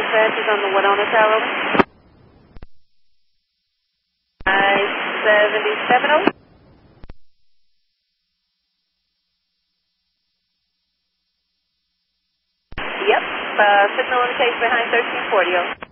dispatch is on the Winona Tower. 570. Yep, signal in case behind 1340.